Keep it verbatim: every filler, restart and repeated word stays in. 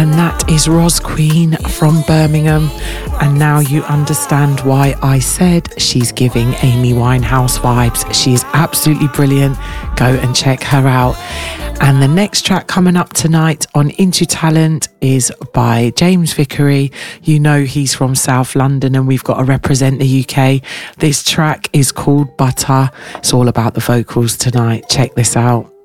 And that is Roz Queen from Birmingham. And now you understand why I said she's giving Amy Winehouse vibes. She is absolutely brilliant. Go and check her out. And the next track coming up tonight on Into Talent is by James Vickery. You know he's from South London and we've got to represent the U K. This track is called Butter. It's all about the vocals tonight. Check this out.